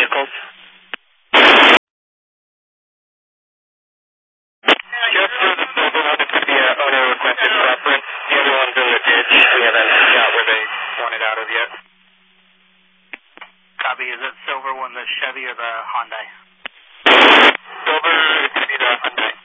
vehicles? Just for the silver one, it's going to be an owner requested preference. The other one's in the ditch. We haven't got where they want it out of yet. Copy. Is it silver one the Chevy or the Hyundai? Silver is going to be the Hyundai.